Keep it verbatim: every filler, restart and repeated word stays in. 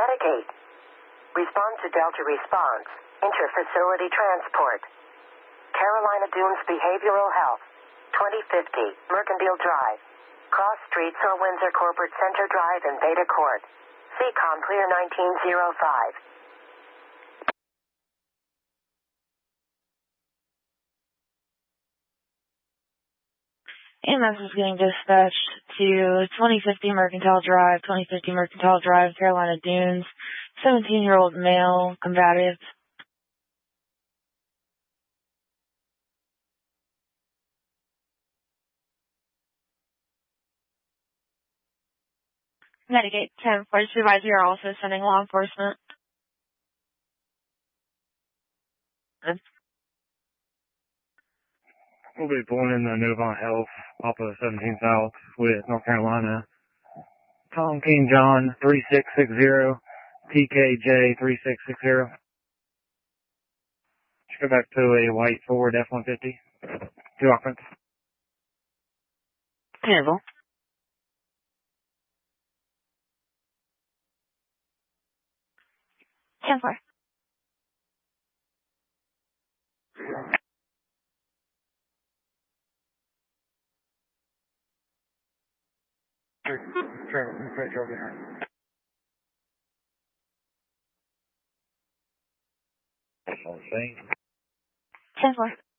Medicaid. Respond to Delta Response. Interfacility transport. Carolina Dunes Behavioral Health. twenty fifty Mercantile Drive. Cross Streets or Windsor Corporate Center Drive in Beta Court. C COM Clear nineteen oh five. A M S is getting dispatched to twenty fifty Mercantile Drive, twenty fifty Mercantile Drive, Carolina Dunes, seventeen-year-old male, combative. Medicaid ten four, supervisor, you're also sending law enforcement. We'll be pulling in the Novant Health off of seventeen South with North Carolina. Tom King John three six six zero, T K J three six six zero. Let's go back to a white Ford F one fifty. Two occupants. Handle. ten four. ten four.